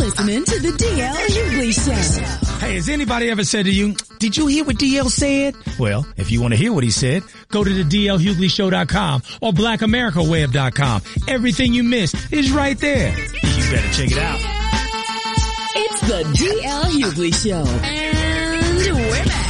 listening to the DL Hughley Show. Hey, has anybody ever said to you, did you hear what DL said? Well, if you want to hear what he said, go to the DLHughleyShow.com or BlackAmericaWeb.com. Everything you missed is right there. You better check it out. It's the DL Hughley Show. And we're back.